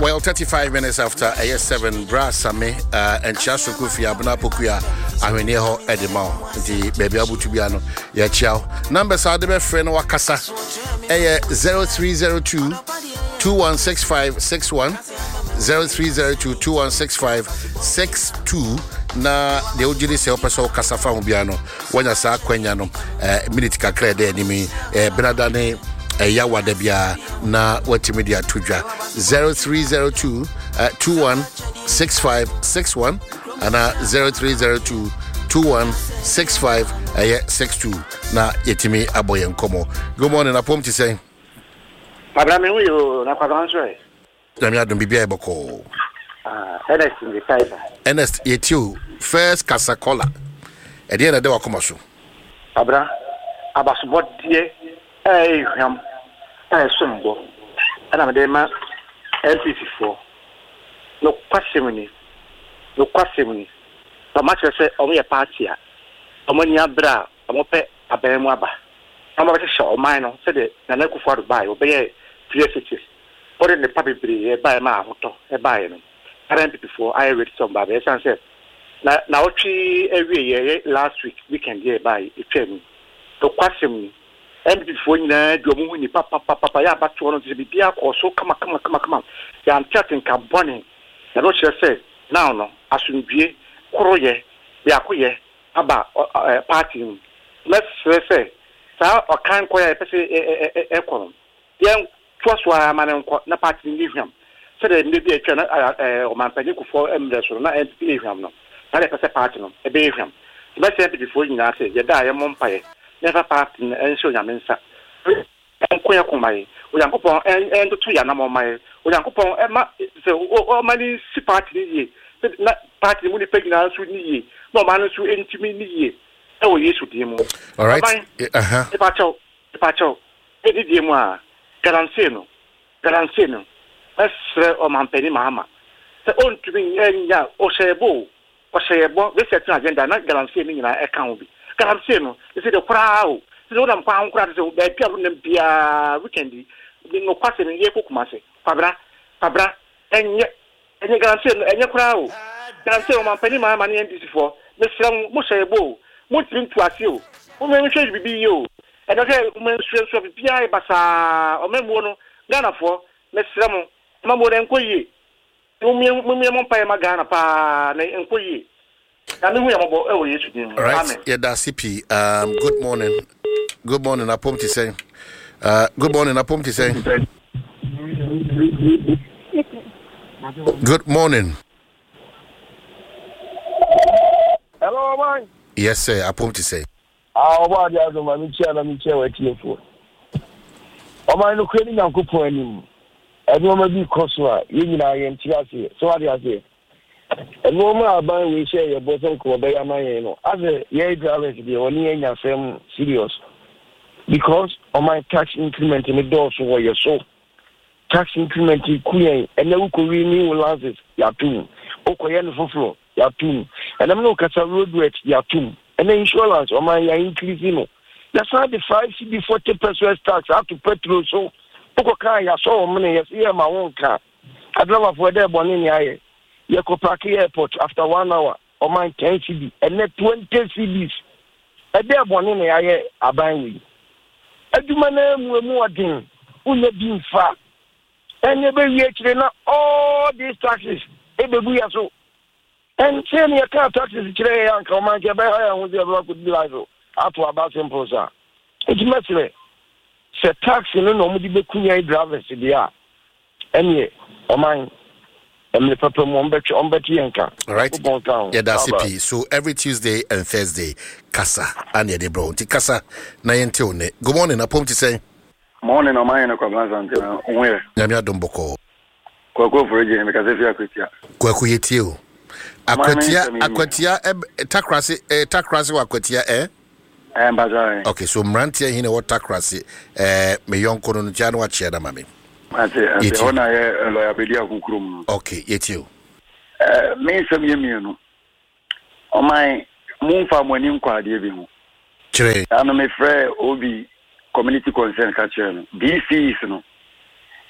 Well, 35 minutes after AS7 Brasame and Chasu Kufi Abuna Pukuya Aweneho Edimao, the baby Abutubiano, Yachao. Numbers are the friend Wakasa 0302 216561 0302 216562 na de ojiri se opeso kasafa hubiano wanya sa kwanyano minute kakra de animi benada ne yawa da bia na watimi dia tudwa 0302 216561 ana 0302 216562 na yetimi aboyen komo. Good morning, apom ti say Abraham yo na kwadanso e na mi adom bibia eboko Ernest in the Kaiser. Ernest yetiu first Casacola e de na de wakoma so Abra abasubod die hwam sombo ana me de ma NPC4 no kwasemni ba ma chere se omo ye party a omo ni abra omo pe aban mu aba omo be hye oman no se de na Akufo Addo bai obeye 3 cities ore ne papibri e bai ma ahoto e bai no NPC4 I read some ba be sense na otwi ewie ye last weekend ye bai etwam to kwasemni NPC4 nyina duomu hu ni papa ya bato no se bibia ko so kama ya chatting ka bone na ro chere se now no asundue koroye ya koye aba party let's say sa o kan koye pese ekono yen twaswa manenko na party ni hwam se de ne bi atwa na o manpani kufo emreso na NPP hwam no na le pese party no e be hwam be se NPC4 nyina se ye da ye mompaye never party enso nyamensa enkoye komaye oyankopon endo to ya na momaye oyankopon ma se o mani si party ni na party mu ni pegina su ni ye no man su entimi ni ye e wo Yesu dimu. All right. E pa chao e di dimu a garantie no esre o man peni mama se on tumi enya o shebo we set agenda na garantie ni nyina e kan obi garantie no e se de kura o se o na kwa nkura se be bia no bia weekend no kwase ni ye kokuma se pabra enye garantie no enye kura o garantie o man peni mama ni NPC4 me sram mo shebo mo tintu ase o mo me hwe bibi yo e no ke mo so bibia e basa o memo no Ghana fo me sram ma mo den koyi mo mo pa ma Ghana pa na enkoyi na me hu ya mo e wo Yesu din. Amen. Yeah, that's CP. Good morning apom ti say good morning apom ti say good morning. Hello, man. Yes, sir. Apom ti say. What ya do man chair na mi chair wa tiefo. O man no kwani Nyankopon anim. Eno ma bi koso a ye nyina ye ntiase. So what ya say? Eno ma aban we share your bosom ko be ya man ye no. Ase ye drivers dey oni enya fam serious. Because on my tax increment in the door so what you so tax increment kuyen ene wo ko wi ni lances ya tum. Okoye no foforo ya tum. And I'm no kasa road rate ya tum. And the insurance on my increasing. That's how the 5 CB 40% tax out to petrol. So, Poko car, ya saw money, yes, yeah, my own car. I drove for there, Bonnie, Yakopaki Airport after 1 hour on my 10 CB and net 20 CBs. A there, Bonnie, I buy me. I do my name with more thing, who not being far. And never yet, all these taxes, every year so. And say me a car taxes today and come and get by with the rock with the life up to about simple, sir. It's messy. Say tax in no more the Kunya drivers, they and o mine. And the papa Mombet on Betianka. All right. Yeah, that's CP. So every Tuesday and Thursday, Casa, and the bro. Casa, Nayentone. Good morning, apom to say. Morning, o mine, where? Yamia Domboko. Kwako for again because if you are Christian. Kwakuyetio. Akwatia takrasi wakwatia Bazai. Okay, so mrantia hine what takrasi me yonko no jano wa chiada mami. Ate ona ye lawyer bedia kunkrum. Okay, yetio. Me sam yemi no. O my mumfa mwani nkwade bi ho. Chire. Ano me frɛ obi community concern ka chere no. DCs no.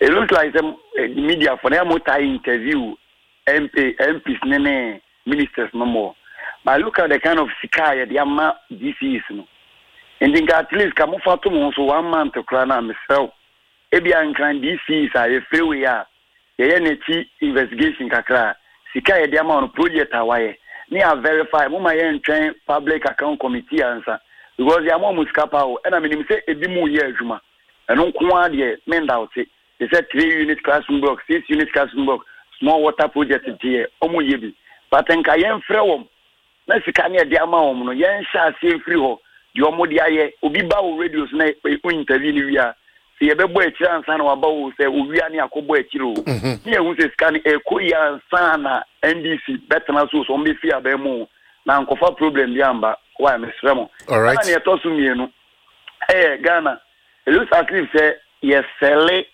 it looks like the media for them to interview MPs and ministers no more. But look at the kind of sikaya the ama DCs no. And think at least come for 2 months or 1 month to cry myself. Ebian can DCs are a free way are. The NHT investigation kakra. Sikaya the amount project Hawaii. Near verify my train public account committee answer. Because the amount muskapa and I mean say a bimu year juma. And on quad mend out it. They said 3 unit classroom block, 6 unit classroom block, small water project here, yebi. But then Kayen Frewom, let's see the amount, no, yen shall see free ho, the Omodia, Ubiba radios, interview here. See a boy chance and about say, Uviani Akobo Chiro. Here who says can a Koya Sana, NDC, better than so, on the fear bemo. Now, Kofa problem, Yamba, why, Miss Remo. All right. Hey, Ghana, it looks as if say, yes, sell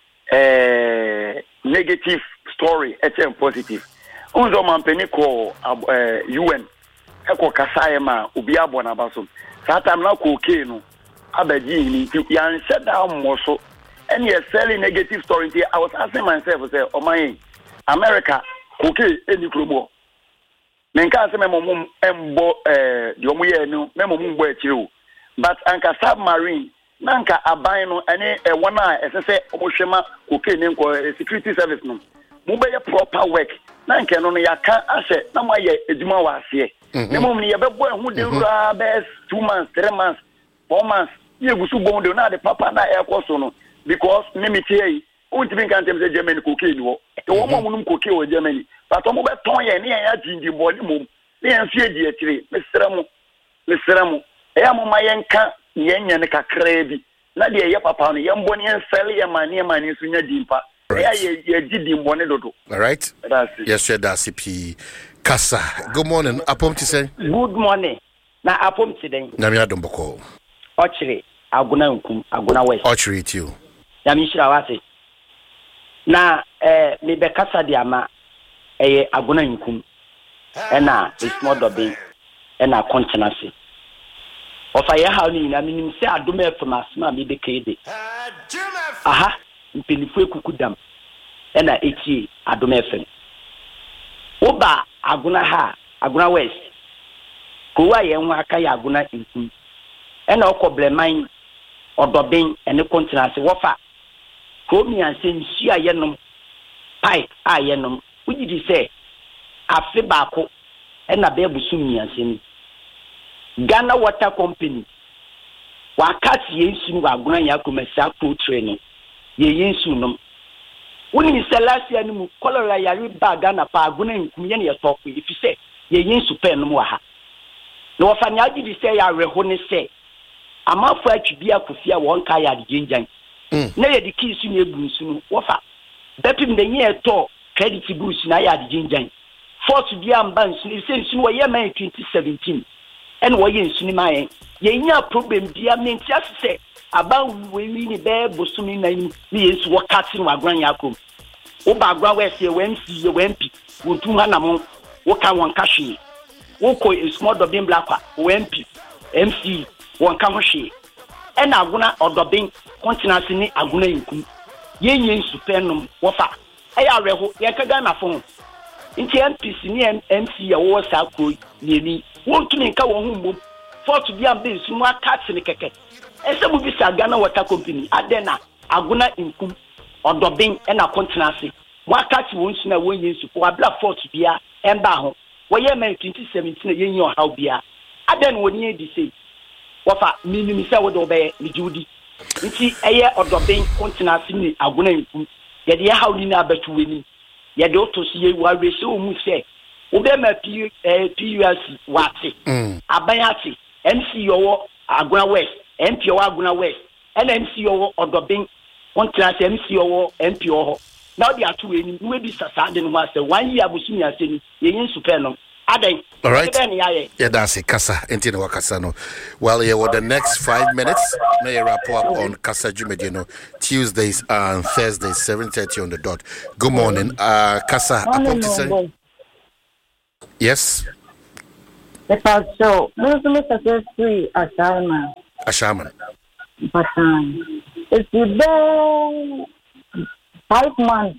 negative story, HM positive. Unzo mampeni ko UN eko kasaye ma obi abona baso. Sata na ko okay no abaji ni yan said down moso. And yes selling negative story. I was asking myself say, "Oh my, America okay any promo." Menka se memo embo di omo ye no memo mbo akire. But anka submarine nanka aban no ene one a esese omohwema okay ne nko security service no. Mobile proper work. Nanka no yaka ase na moye eduma wa ase. Ne mom ne yebebo ehu de rura best 2 months, 3 months, 4 months. Ye gusu bon de na de papa na ekoso no because me metie untimi kan tem se Germany cocaine wo. E wo mom num cocaine wo Germany. But omo be ton ye ne ya jindi body mom. Ne ya fie di etire. Mesramo. E ya mom mayenka yenya ne kakra bi. Na de ye papa no ye mboni en sell ye mani so nya dimpa. All right. Yes, sir. That's CP Kasa. Good morning. Apom to say. Good morning. Na apom today. Namia Domboko. Ochre. Aguna West. Ochre to you. Yamishra wase. Na me be Kasa diama. Aguna nkum. Ena is more dobe. Ena continency. Ofa ye ha ni na minim se adome from asma me be kede. Aha. Mpenifu ekukudam ena echi adome FM oba aguna West kowa ye nwa aka ya aguna nkum ena okobleman odoben ene continency wofa komi anse nsi ayenom pipe ayenom ugidi se afi baako ena bebusu mianse ni Ghana Water Company wakati yensu wa aguna ya komesa pro training ye yensu nom woni selasi animu kolora yari baga na pa aguna nkum ye ne yetop ifi se ye yensu pe nom wa ha no ofanya agidi se ya reho ne se amafo atwibi akofia won ka ya de ginjan na ye de kisu ne egunsu no wofa bepim de ye to credit boost na ya de ginjan force bia mba nsu se nsu wo ye man 2017 en wo ye nsu ni man ye nya problem bia mentia se about we ni be bosumi na ni yesu wakati wa agran yakom wo ba agran we se we mc ye we mp wo tu ha na mo wo ka won ka hwe wo ko small dobin black we mc won ka ho hwe e na aguna odobin continent ni aguna nkum ye nyen supernom wo fa e ya reho ye ka ga na fo nti MPC ni MC ya wo sa ko ni wo tumi nka wo hu mbom fort bia be su mu akati ni keke ese mu bisa Ghana Water Company adena aguna nkum odobin e na continency mu akati won su na won yesu ko abla fort bia emba ho wo ye man 2017 ye nyi ohaw bia aden woni e di sei wo fa minimi se wo do be ni judi nti eye odobin continency ni aguna nkum ye de haw ni na abatu weni ye de otosi ye wa rese o mu se wo be ma PUC wate abayati MC yowo Aguna West MP yowo Aguna West MC yowo odobin contract MC yowo MP yowo now they are two eni we be sasa de no ma say 1 year busumi aseni ye yin super no adan. All right. Yeah, that's it. Kasa, Entino Wakasano. Well, yeah, well, the next 5 minutes, may wrap up on Kasa Jumedino, Tuesdays and Thursdays, 7:30 on the dot. Good morning. Kasa, yes? So, Mr. Free, Ashaman. Ashaman. But, it's the 5 months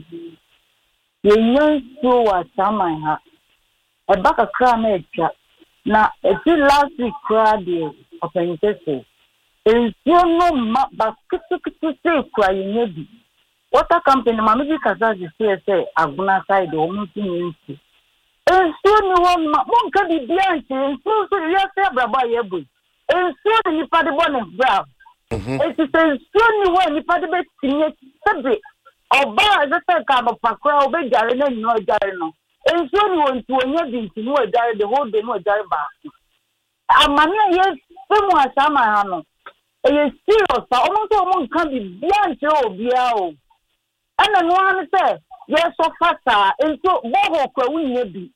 yenyan so wa saman ha e baka kra na etwa na eti last week kra de openyese ensuo no ma bakutukutu se kwa yenyebi water company ma mebi kaza say aguna side o mu tinti ensuo ni won ma mon ka bi bianche ensuo so ya se braba yebu ensuo ni pa de bonus bra eti ensuo ni won ni pa de be tinye sebe oba ze se ka no pakra obejare na nyi ojare no ensuo ni won tu onye bi ntinu ojare the whole day no ojare ba amani ye femu asama ha no e serious pa omo so omo nkan bi bianche obia o ana no an say yes so fata enso boho kwa wunye bi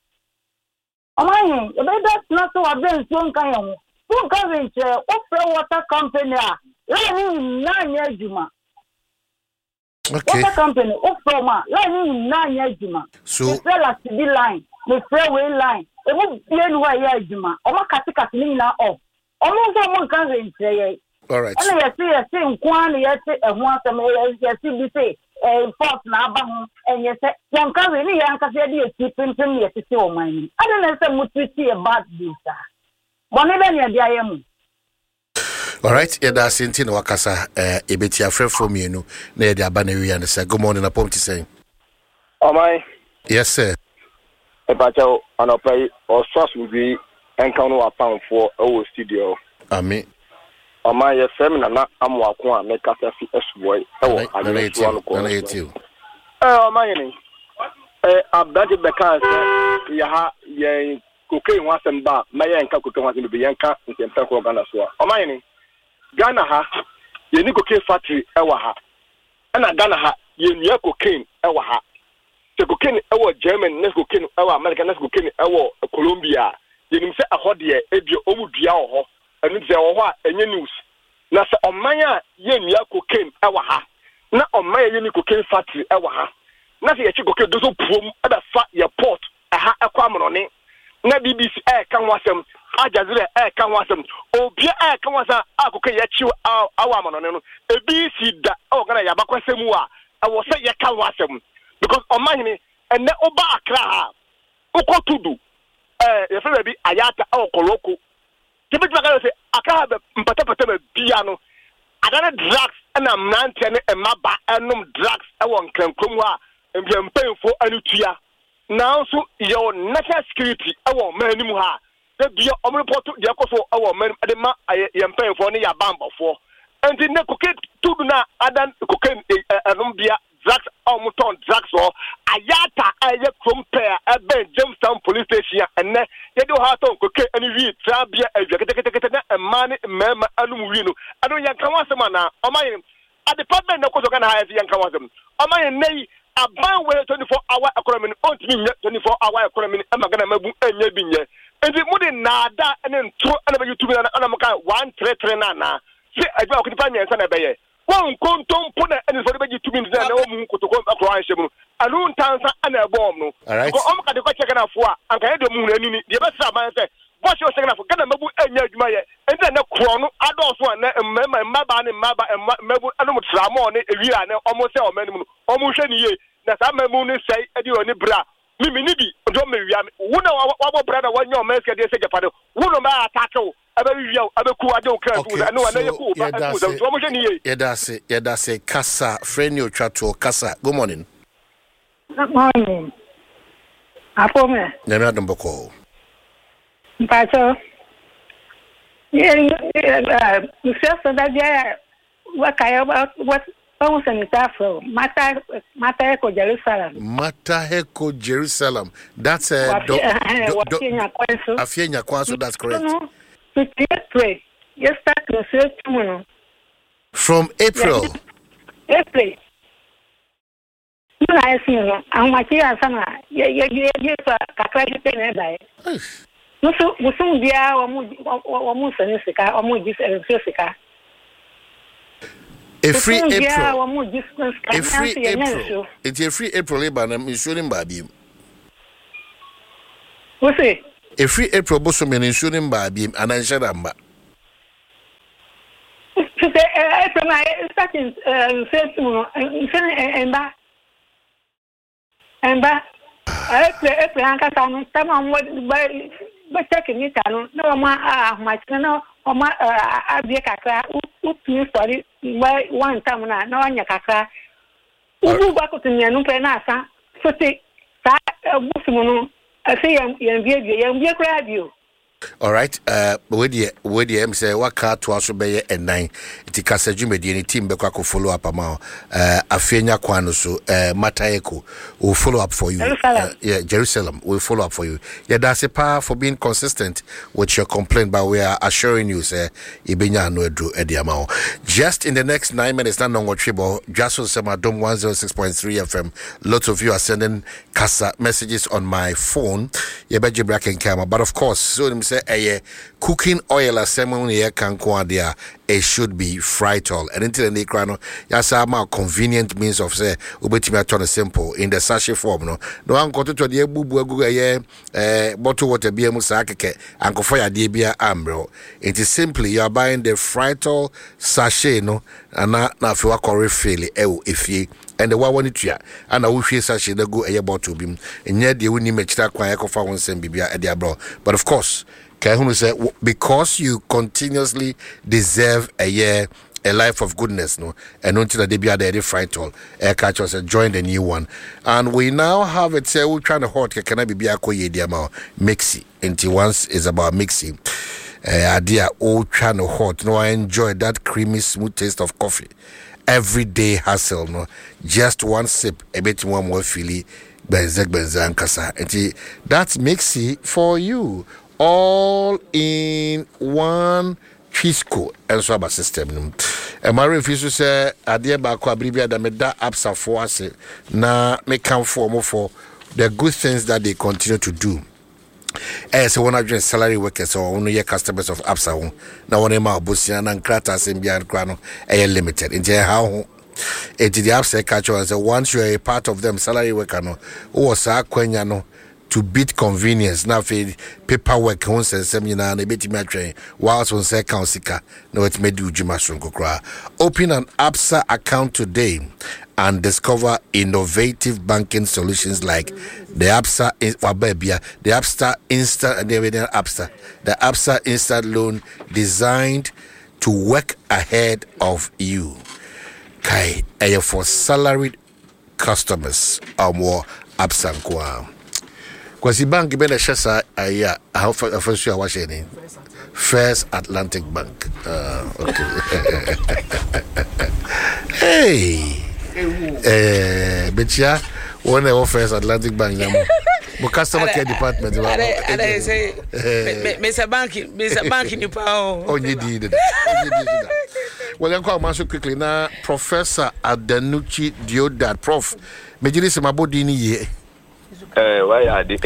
omayin e be that na so wa ben so nkan ye ho nkan venture offer water company a la ni na nya juma okay water company offer ma la ni na nya juma so la city line the freeway line e mo bie ni wa ya juma o ma katikati ni na off o mo so mo nkan venture ye all right ana yesi nkwan ni yesi ehun asem yesi bi say port na aba ho enye se yanka we ni yanka se de eti pimpim yesi se o man ada na se mututi e bad busa bone be ne dia yemu all right yeah that's it in wakasa ebeti afre from you na ye de aba na wi and say good morning na pom ti say oh my yes sir e ba chawo anopai o source bi enkan no apan for o studio ami Oma ye seminar na amwako a meka safi esboy ewo agretu anko na yetiu oma ye ni abdaje beka se ya ha ye kokain wasem ba maye nka kokain wasem bi yenka ntempa ko Ghana so oma ye ni Ghana ha ye ni kokain factory ewo ha na Ghana ha ye nua kokain ewo ha se kokain ewo Germany na kokain ewo America na kokain ewo Colombia ye nim se ahode ebio omudua ho enu ze wo ho a enye news na se omanya ye nua cocaine ewa ha na omanya ye ni cocaine factory ewa ha na se ye chi cocaine do so puom aba fa ye port aha ekwa amrone na BBC kan wasem Ajazira kan wasem obia kan wasa akoko ye chi awa amrone no BBC da o gana ya bakwasemu a wo se ye kan wasem because omanya ni enne oba Accra ha ukotudu ye fe bi ayata o koloko Tibet Bagalo say, Aka Mpatapata piano. I got drugs and a man and maba and drugs. I want Krumwa and be paying for Anutia. Now, so your national security, our man, the be your report to the Akoso, our men, I am paying for any bamba for. And the cocaine to na Adan cocaine Anumbia. Drugs almost on drugs or Ayata Aya compare a Ben Jamestown police station and they do have to cook any read Trabia and money mem Alumino. I don't Yankawasamana. On my at the department of Kosokan has Yankawasam. On my nay a ban where 24-hour economy on 24-hour economy and Magana Mabu and Yabinya. And the money nada and then two another YouTube and Anamaka 1 nana. See, I go to find me and Sanabaye. One conton put and for the 2 minutes and no to come across him. A loon tancer and a bomb. All right. I'm the question for and can the moon and the best man say, what's your second for Ganamabu and Yajmaya? And then the chrono, I don't want Maba and Maba and Mabu and Tramon, a year and almost a minimum, almost any year. That's how my moon say, and you only bra. Miminibi, don't me, one of our brother, one your man said, they say, one of my tackle. That's a Kasa, friend you chat to Kasa. Good morning. Good morning. Apome. Never number call. Pacho. Yeah, you feel so that what I about what almost an afro. Mata Heko Jerusalem. Mata Heko Jerusalem. That's a Afienya Kwaso, that's correct. April. You start to say tomorrow. From April. April. I see you. I'm like here, Sana. You kakra pay by. No, so we are almost a Sika, almost Jessica. A free April. A free April. It's a free April, but I'm insuring Babi. What's it? A free April bosom and insuring Babi and I said, She said, from my starting first and back. I play Uncle Sam, someone but taking it. No, my channel or my Abiaka, who study by one time now, no one Yakaka. Who back to me and Penasa, so take that Busimono. I say, I'm grab you. All right, with the say what car to also be a 9. It kasa jumedi any team beko ko follow up ama afenya kwano so Matayeko will follow up for you. Yeah, Jerusalem will follow up for you. Yeah, that's a power for being consistent with your complaint, but we are assuring you say ibenya no edu ediamao. Just in the next 9 minutes, not on tribo, just on Samadom 106.3 FM. Lots of you are sending kasa messages on my phone. Yeah, beji black and camera, but of course, so say cooking oil assembly here it should be fritol. And until the crano, yes, a convenient means of say ubetimi turn simple in the sachet form. No one got to the bubu bottle water beer musakeke and go for your debia ambro. It is simply you are buying the fritol sachet no and na if you are refill if you and the one it ya and I wish sachet the go a bottle beam and yet the winning match that kwa for one send bibia at the abroad. But of course, because you continuously deserve a life of goodness, no, and until the debut the fritol air catchers join the new one, and we now have it. Say we're trying to hot. Can I be akoye diamao mixi? Into once is about mixing. Idea all trying to hot. No, I enjoy that creamy smooth taste of coffee. Everyday hassle, no, just one sip, a bit more feely. Benzek kasa. That's mixi for you. All in one Chisco and Swaba system. And my refuse to say, Adia Bako Abribia that made that absa for us na make come for the good things that they continue to do. As one of salary workers or only your customers of Absa. Now one of my Busian and Kratas in Bian Crano, a limited. In how it the Absa catcher as once you are a part of them, salary worker no, or sa quenyano. To beat convenience now for paperwork on seminar and a bit train whilst on say council no it may do Jimasron. Open an Absa account today and discover innovative banking solutions like the Absa the Absa Instant the Absa Instant Loan designed to work ahead of you. Kai for salaried customers or more Absa Nkwa. Kwasi bank be the shesa aya how first you are watching First Atlantic Bank. Okay. Hey. Betcha one of First Atlantic Bank but customer care department. I say Mr. Bank in your power. Oh, you did it. Well, then call Marshall quickly now. Professor Adenuchi Diodad, Prof. Majority some about dini. Why are they?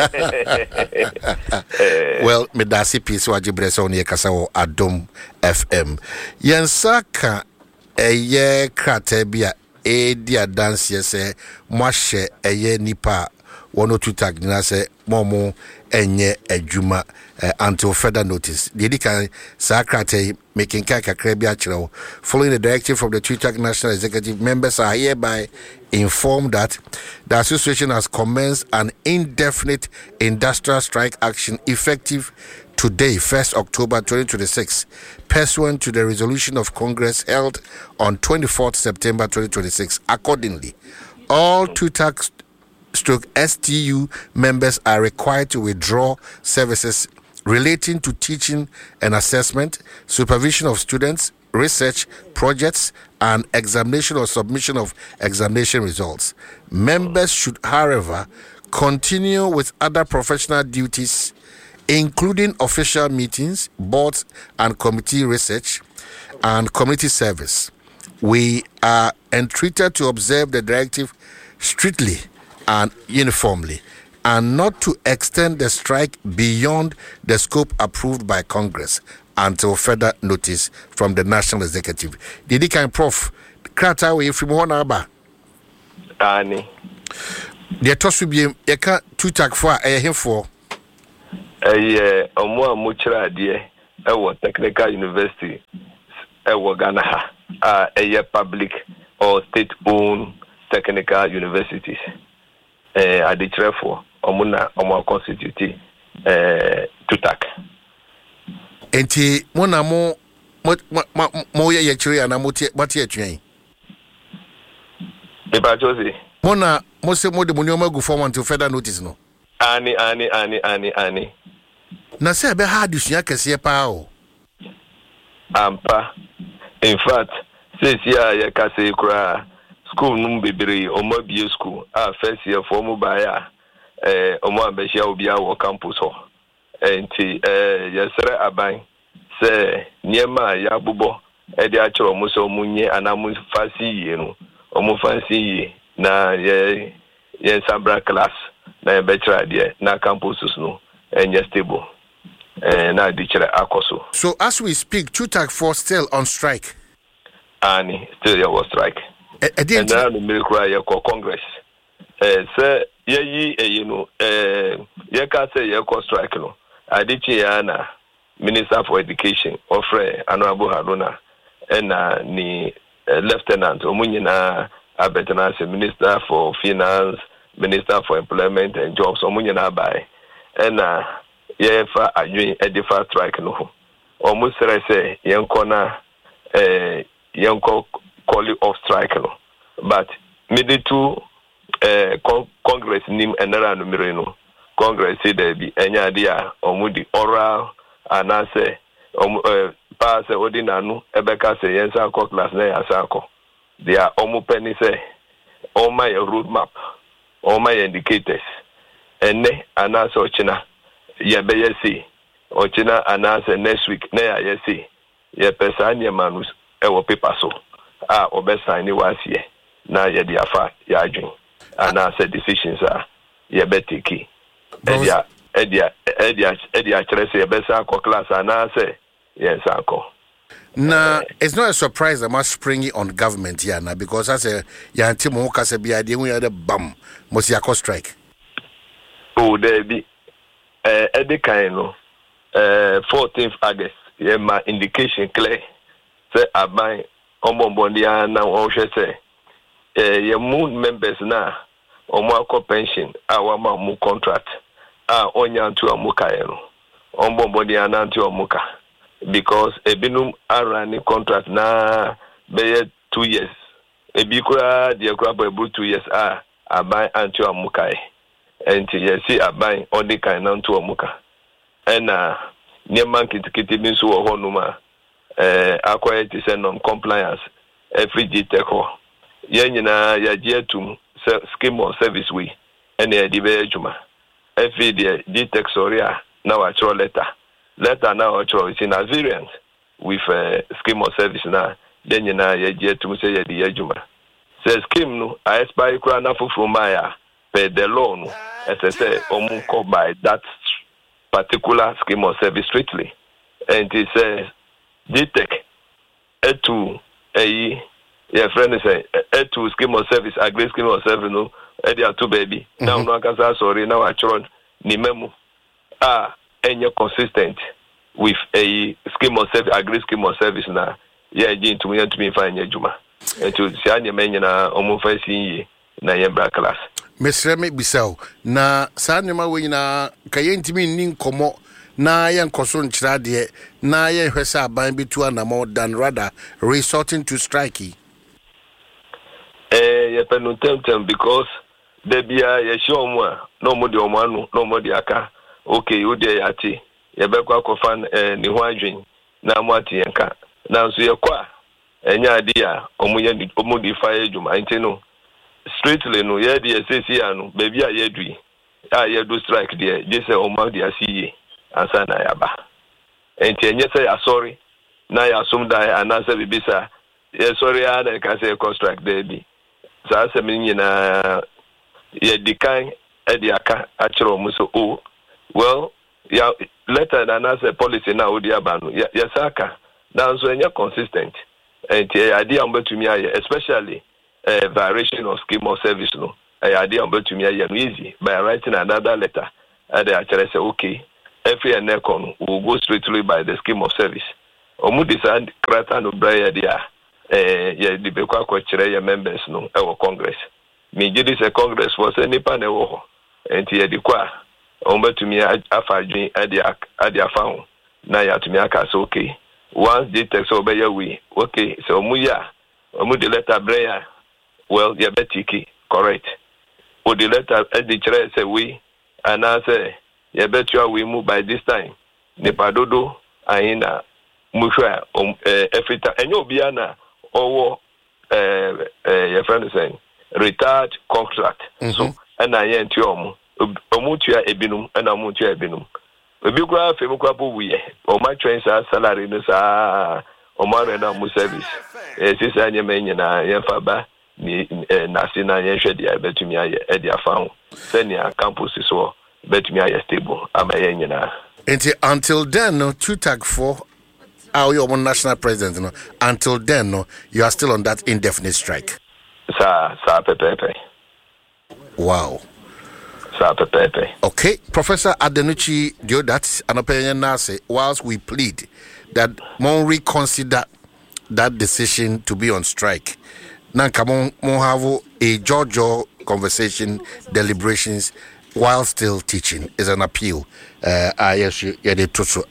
Well, me dasi piece wa jibresa oni kasa wo Adom FM. Yensaka eye kratebia dia dance yese mwashe eye nipa 102 tag na se momo enye adwuma until further notice. The Edika Sakrate making kakrebia chiro. Following the directive from the Twitter National Executive, members are hereby informed that the association has commenced an indefinite industrial strike action effective today, 1st October 2026, pursuant to the resolution of Congress held on 24th September 2026. Accordingly, all TUTAC/STU members are required to withdraw services relating to teaching and assessment, supervision of students, research projects, and examination or submission of examination results. Members should, however, continue with other professional duties, including official meetings, boards and committee research, and community service. We are entreated to observe the directive strictly and uniformly, and not to extend the strike beyond the scope approved by Congress until further notice from the National Executive. Did he kind Prof? Krata away from one hour. Annie. The toss will be a TUTAC for a him for a more much idea. Our technical university Ghana ha a public or state-owned technical universities. At the therefore, omuna constitute TUTAC. Enti mona mo ye yechiri ana moti etwen. Eba Jose. Mona mo se mo de mo nyoma gu form until further notice no. Ani. Na se be ha adusua kese pa o. Ampa. In fact, since ya kase kura school num bebre omo bie school first year for mo baya omo ambehia obi a wo campus ho. Enti yesere aban se niema ya bubo e de achoro mo so munye anamu fasi yi no omo fancy yi na ye sabra class na bachelor de na campuses no enye stable na di chere akoso. So as we speak, TUTAC for still on strike. Ani still your strike. And now the military ye Congress. Say ye no ye ka say ye strike no. Adichi yana Minister for Education offer Honorable Haruna and ni Lieutenant Omunyina Abetana Minister for Finance, Minister for Employment and Jobs Omunyina by and ye fa adwin edifa strike no. Almost say yenkona yenko call off strike no. But mid to Congress nim enera numero no. Congress say there be enya dia omudi oral anase pass odinanu ebeka say yensa ko class na yasako dia omu penny say all my road map all my indicators enne anase ochina ye be yesi ochina anase next week na ya yesi ye pesa anya manus ewo paper so obesa ni wasie na ye dia fa ya adwin anase decisions ye be take Edia chere say besa ko class ana say yes ako. Na it's not a surprise that must spring on government here now because as a yanti mo ka se bia de hu ya de bam mo si akọ strike. Oh there be edikan no 14th August ye ma indication clear say aban ombombo dia na o hwe say ye moon members na omo akọ pension awa ma mu contract onya ntu amuka eno ombombo dia na ntu amuka because ebinum arani contract na be 2 years ebi kura dia kura bo 2 years aban antu amuka enti yesi aban odi kan na ntu amuka ena nyema kitikiti bi so ho no ma akwai ti say non compliance every GTECO ye nyina ya jetum scheme of service we ene edibe adwuma every day GTEC soria now a throw letter now a throw is in a variant with scheme of service na then you na ye jetum say ye di adwuma say scheme no I expire kura na fufu maya per the law no as say omunko by that particular scheme of service strictly and it says GTEC etu your friend say to scheme of service agree scheme of service no edia to baby now no akasa sorry now achron ni memu enye consistent with a scheme of service agree scheme of service na yeah jin to me find adwuma to see anya menye na omo fa sin na ye bra class mesre me bisao na sa nyama we na kayentimi ni nkomo na ye nkoso nkyira de na ye hwesa aban bitu anamo than rather resorting to strike. Ye penuntem because there be a show more no more the omanu no more the aka okay you dey ati ye be kwa kofan ni ho adwen na mo ati yenka na so ye kwa enya dia omu di fire adwuma enti no straightly no ye dey sesi anu baby a ye dui ye do strike there je say omu di asiye ansa na yaba enti enye say ya sorry na ya sum dai anasa bibisa ye sorry na ka say contract there bi sa se me nyina ye dikan edi aka achiro mu so well ya letter na na say policy na odi aba no ya saka na so enye consistent and idea mbetumi aye especially variation of scheme of service no idea mbetumi aye no easy by writing another letter and they actually say okay every enekon will go straightly by the scheme of service omu decide krata no braya dia ye di be kwa kwere ye members no e wo congress me gidi se congress was any pa na wo enti ye di kwa ombetumi afadwin ade afa na ya tumi aka so okay once they text obey we okay so omu the letter braya well ye betiki correct o the letter the chere say we and I say ye betua we move by this time ne padodo ayina muhwa efita enyo bia na owo your friend is saying retired contract so and I enti omutua ebinum and omutua ebinum obi kwa femu kwa bo wiye o ma train sa salary no sa o ma re na mu service sisi anye menye na yemfa ba ni na si na yenhwe dia betumi aye e dia fa ho senia campus so betumi aye stable ama yenye na until then no two tag 4 your national president no until then no you are still on that indefinite strike sa pepe wow sa pepe okay Professor Adenuchi Deodat anopenye na say whilst we plead that mon reconsider that decision to be on strike nanka mon have a Georgia conversation deliberations while still teaching is an appeal. Yes, you have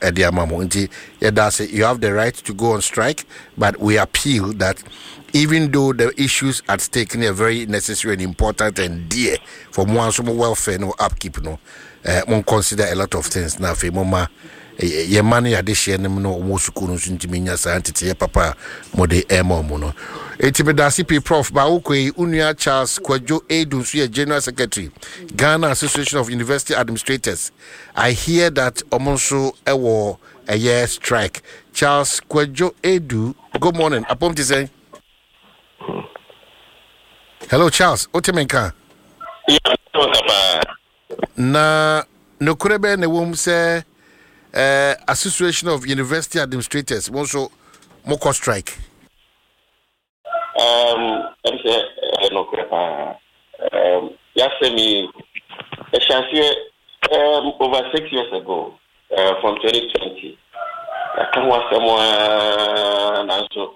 the right to go on strike, but we appeal that even though the issues at stake are very necessary and important and dear for one's welfare no upkeep no, one consider a lot of things now. For mama, your money addition no most kunus into minya scientity papa mode mono. Etibedasi Prof Baukwe Unia Charles Kwadwo Edunsu, General Secretary, Ghana Association of University Administrators. I hear that Omonso Ewo a year strike. Charles Kwadwo Edu, good morning. Apom to say. Hello, Charles. Otemenka. Na no kurebe ne wom say Association of University Administrators Monso moko strike. No crepa. Yasemi, over 6 years ago, from 2020, I can watch someone also.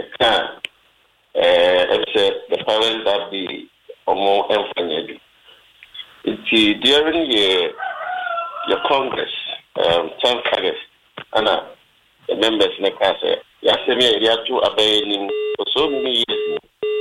The parents that be more emphatic. During your Congress, 10th August, and the members in the class, Yasemi, you have to obey for so many years.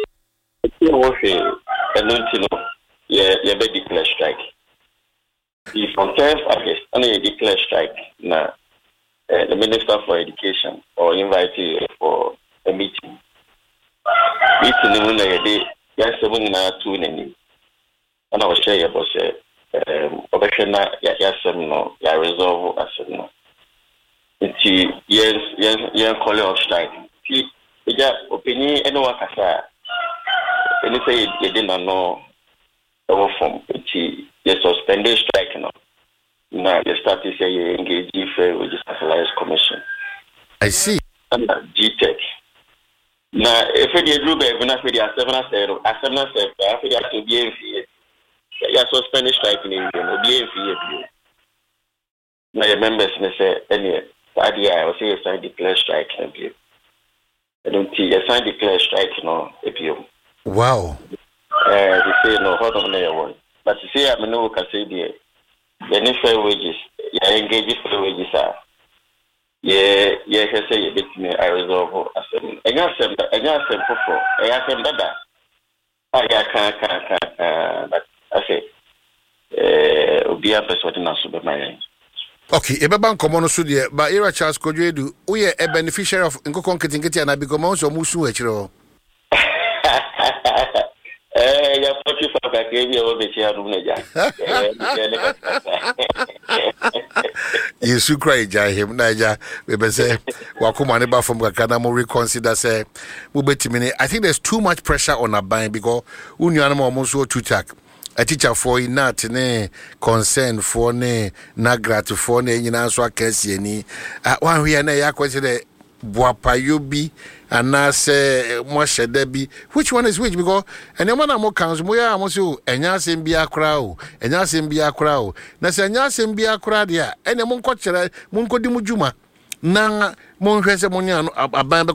You declare strike. From 10th August, and you declare strike. Now, the Minister for Education or invite you for a meeting. Meeting in the day, yes, 7 2 and I was saying about operation. Yes, no, I resolve as no. It's yes, call of strike. See, opinion anyone can say. And if you didn't know from you suspended strike now you start to say you engage with the Specialized Commission. I see. And GTech. Now if you do better, when I say to be in fear, you suspended strike in India, be in fear. Now your members say any idea I will say you sign declare strike and you. I don't see you sign declare strike if you. Wow. They say no, hold on there one. But you see, I mean, no, can say the fair wages, you engage fair wages are. Yeah, can say a bit me, I resolve as a gas and for a gas and better. I can't, but I say, be a person in a my okay, Ebeban Comono Sudia, but Era Charles Kodu, we are a beneficiary of Nkokon Ketingeti and I become also Musu Echiro. You should cry, him, Naja. We say, Wakuma neba from Gakana, more reconsider, say, Mubetimini. I think there's too much pressure on our buying because Unyanamo almost so to tack. A teacher for not ne concern for ne nagrat for ne in answer case any. One we are na question Boapayobi and I say Moshe Debbie. Which one is which? Because and the one more counts more almost you and yasim be a crow and yasim be a crow. Nasa yasim be a crowd ya and the Munko Munko Dimujuma. Na monhwɛ sɛ monya aban